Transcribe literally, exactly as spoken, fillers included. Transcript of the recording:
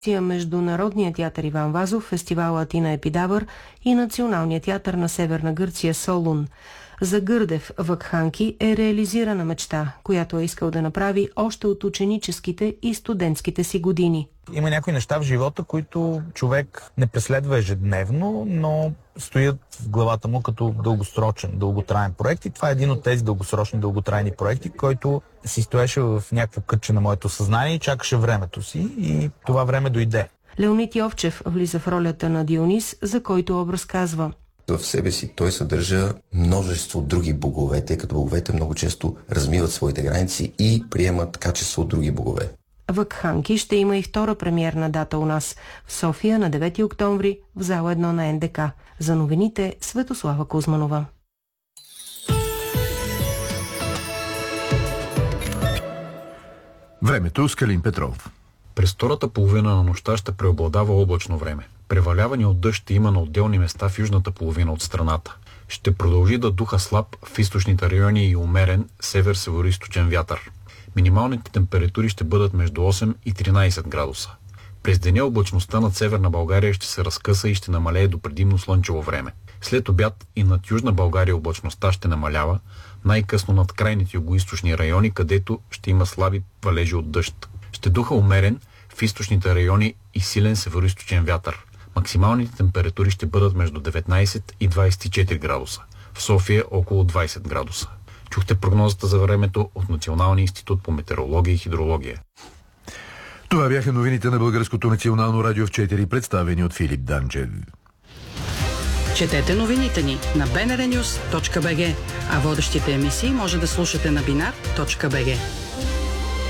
Международния театър Иван Вазов, фестивала Атина Епидавър и Националния театър на Северна Гърция Солун. За Гърдев Вакханки е реализирана мечта, която е искал да направи още от ученическите и студентските си години. Има някои неща в живота, които човек не преследва ежедневно, но стоят в главата му като дългосрочен, дълготраен проект. И това е един от тези дългосрочни, дълготрайни проекти, който си стоеше в някакво кътче на моето съзнание и чакаше времето си. И това време дойде. Леонид Йовчев влиза в ролята на Дионис, за който образ казва: в себе си той съдържа множество други богове, тъй като боговете много често размиват своите граници и приемат качество от други богове. Вакханки ще има и втора премиерна дата у нас в София на девети октомври в зала едно на Ен Де Ка. За новините Светослава Кузманова. Времето с Калин Петров. През втората половина на нощта ще преобладава облачно време. Преваляване от дъжд ще има на отделни места в южната половина от страната. Ще продължи да духа слаб в източните райони и умерен север-североизточен вятър. Минималните температури ще бъдат между осем и тринайсет градуса. През деня облачността над Северна България ще се разкъса и ще намалее до предимно слънчево време. След обяд и над Южна България облачността ще намалява, най-късно над крайните югоизточни райони, където ще има слаби валежи от дъжд. Ще духа умерен в източните райони и силен североизточен вятър. Максималните температури ще бъдат между деветнайсет и двайсет и четири градуса. В София около двайсет градуса. Чухте прогнозата за времето от Националния институт по метеорология и хидрология. Това бяха новините на Българското национално радио в четири, представени от Филип Данчев. Четете новините ни на би ен ар нюс точка би джи, а водещите емисии може да слушате на бинар точка би джи.